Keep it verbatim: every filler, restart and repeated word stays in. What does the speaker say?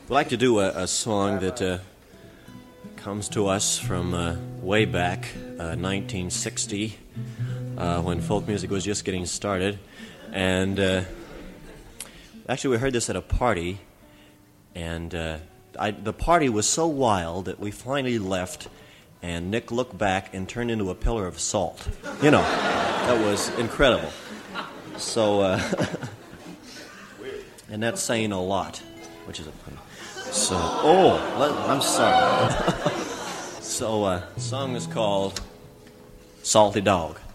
We'd like to do a, a song that uh, comes to us from uh, way back, uh, nineteen sixty, uh, when folk music was just getting started. And uh, actually, we heard this at a party, and uh, I, the party was so wild that we finally left, and Nick looked back and turned into a pillar of salt. You know, that was incredible. So, uh, and that's saying a lot, which is a pun. So, oh, let, I'm sorry. So, uh, the song is called Salty Dog.